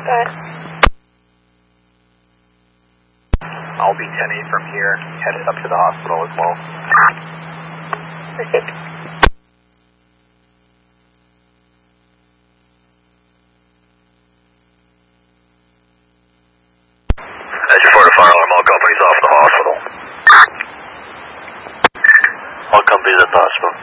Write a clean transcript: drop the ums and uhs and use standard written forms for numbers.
ahead. I'll be 10-8 from here, headed up to the hospital as well. Received. Engine 4 to fire alarm, all companies off the hospital. All companies at the hospital.